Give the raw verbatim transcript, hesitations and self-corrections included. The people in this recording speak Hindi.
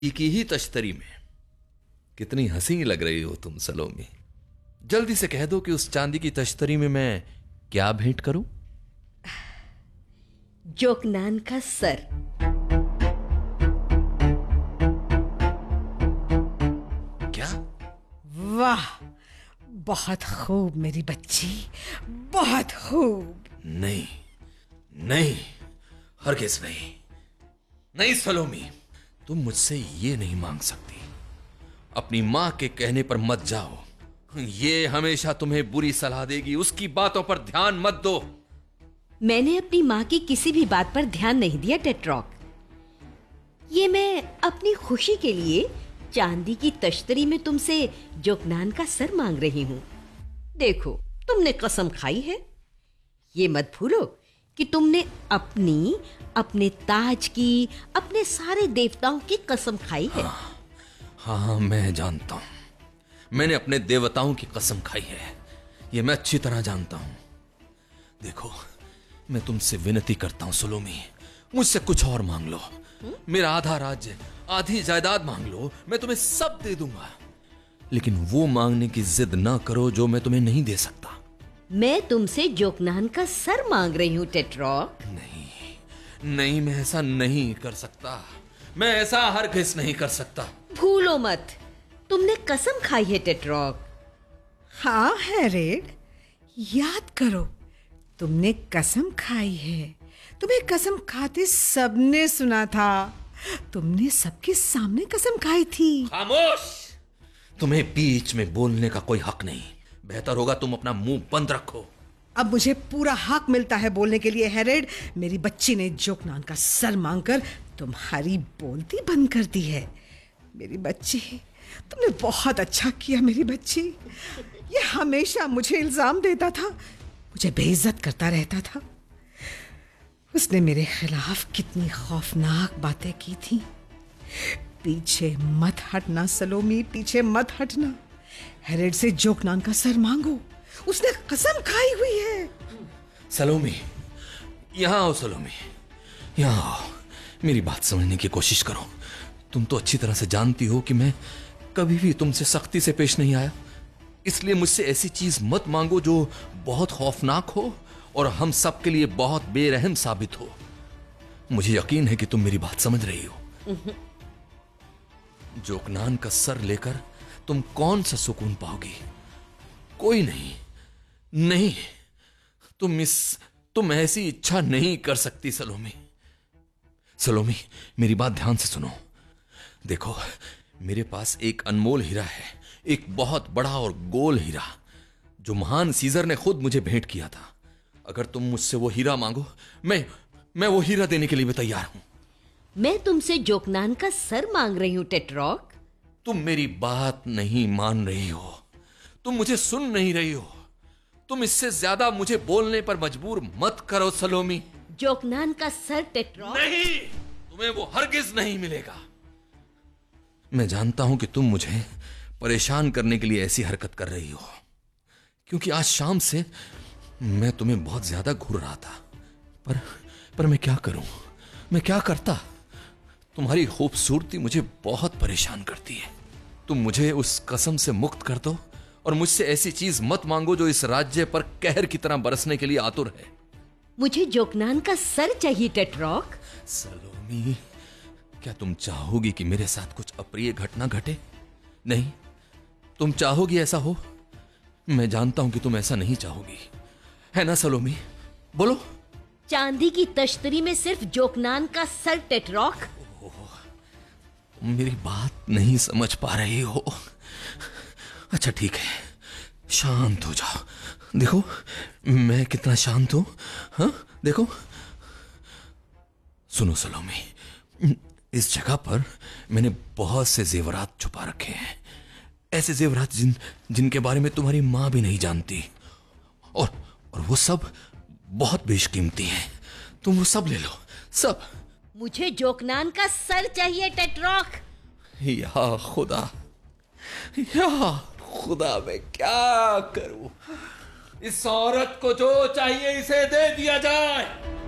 की ही तश्तरी में। कितनी हंसी लग रही हो तुम सलोमी। जल्दी से कह दो कि उस चांदी की तश्तरी में मैं क्या भेंट करूं? जोकनान का सर। क्या? वाह, बहुत खूब मेरी बच्ची, बहुत खूब। नहीं नहीं, हरगिज़ नहीं। नहीं सलोमी, तुम मुझसे ये नहीं मांग सकती। अपनी मां के कहने पर मत जाओ। ये हमेशा तुम्हें बुरी सलाह देगी। उसकी बातों पर ध्यान मत दो। मैंने अपनी मां की किसी भी बात पर ध्यान नहीं दिया टेट्रॉक। ये मैं अपनी खुशी के लिए चांदी की तश्तरी में तुमसे जोकनान का सर मांग रही हूं। देखो, तुमने कसम खाई है। ये मत भूलो कि तुमने अपनी, अपने ताज की, अपने सारे देवताओं की कसम खाई है। हाँ, हाँ मैं जानता हूं। मैंने अपने देवताओं की कसम खाई है। ये मैं अच्छी तरह जानता हूं। देखो, मैं तुमसे विनती करता हूं सलोमी, मुझसे कुछ और मांग लो। मेरा आधा राज्य, आधी जायदाद मांग लो, मैं तुम्हें सब दे दूंगा। लेकिन वो मांगने की जिद ना करो जो मैं तुम्हें नहीं दे सकता। मैं तुमसे जोकनान का सर मांग रही हूं टेट्रॉक। नहीं नहीं, मैं ऐसा नहीं कर सकता। मैं ऐसा हरगिज़ नहीं कर सकता। भूलो मत, तुमने कसम खाई है टेट्रॉक। हाँ हैरेड, याद करो, तुमने कसम खाई है। तुम्हें कसम खाते सबने सुना था। तुमने सबके सामने कसम खाई थी। खामोश! तुम्हें बीच में बोलने का कोई हक नहीं। बेहतर होगा तुम अपना मुंह बंद रखो। अब मुझे पूरा हक मिलता है बोलने के लिए हैरेड। मेरी बच्ची ने जोकनान का सर मांगकर तुम्हारी बोलती बंद कर दी है। मेरी बच्ची, तुमने बहुत अच्छा किया मेरी बच्ची। ये हमेशा मुझे इल्जाम देता था, मुझे बेइज्जत करता रहता था। उसने मेरे खिलाफ कितनी खौफनाक बातें की थी। पीछे मत हटना सलोमी, पीछे मत हटना। हैरेड से जोकनान का सर मांगो, उसने कसम खाई हुई है। सलोमी, यहां आओ सलोमी, यहां आओ। मेरी बात समझने की कोशिश करो। तुम तो अच्छी तरह से जानती हो कि मैं कभी भी तुमसे सख्ती से पेश नहीं आया। इसलिए मुझसे ऐसी चीज मत मांगो जो बहुत खौफनाक हो और हम सब के लिए बहुत बेरहम साबित हो। मुझे यकीन है कि तुम मेरी बात समझ रही हो। जोकनान का सर लेकर तुम कौन सा सुकून पाओगी? कोई नहीं। नहीं, तुम इस तुम ऐसी इच्छा नहीं कर सकती सलोमी। सलोमी, मेरी बात ध्यान से सुनो। देखो, मेरे पास एक अनमोल हीरा है, एक बहुत बड़ा और गोल हीरा, जो महान सीजर ने खुद मुझे भेंट किया था। अगर तुम मुझसे वो हीरा मांगो, मैं मैं वो हीरा देने के लिए भी तैयार हूं। मैं तुमसे जोकनान का सर मांग रही हूं टेट्रॉक। तुम मेरी बात नहीं मान रही हो। तुम मुझे सुन नहीं रही हो। तुम इससे ज्यादा मुझे बोलने पर मजबूर मत करो सलोमी। जोकनान का सर टेट्रॉक। नहीं, तुम्हें वो हरगिज नहीं मिलेगा। मैं जानता हूं कि तुम मुझे परेशान करने के लिए ऐसी हरकत कर रही हो, क्योंकि आज शाम से मैं तुम्हें बहुत ज्यादा घूर रहा था। पर पर मैं क्या करूं? मैं क्या करता? तुम्हारी खूबसूरती मुझे बहुत परेशान करती है। तुम मुझे उस कसम से मुक्त कर दो और मुझसे ऐसी चीज मत मांगो जो इस राज्य पर कहर की तरह बरसने के लिए आतुर है। मुझे जोकनान का सर चाहिए टेट्रॉक। सलोमी, क्या तुम चाहोगी कि मेरे साथ कुछ अप्रिय घटना घटे? नहीं, तुम चाहोगी ऐसा हो? मैं जानता हूं कि तुम ऐसा नहीं चाहोगी, है ना सलोमी? बोलो। चांदी की तश्तरी में सिर्फ जोकनान का सर टेट्रॉक। तुम मेरी बात नहीं समझ पा रही हो। अच्छा ठीक है, शांत हो जाओ। देखो मैं कितना शांत हूं। हाँ देखो। सुनो सलोमी, इस जगह पर मैंने बहुत से जेवरात छुपा रखे हैं। ऐसे जेवरात जिन जिनके बारे में तुम्हारी मां भी नहीं जानती, और और वो सब बहुत बेशकीमती हैं। तुम वो सब ले लो, सब। मुझे जोकनान का सर चाहिए टेट्रॉक। या खुदा, या खुदा, मैं क्या करूं? इस औरत को जो चाहिए इसे दे दिया जाए।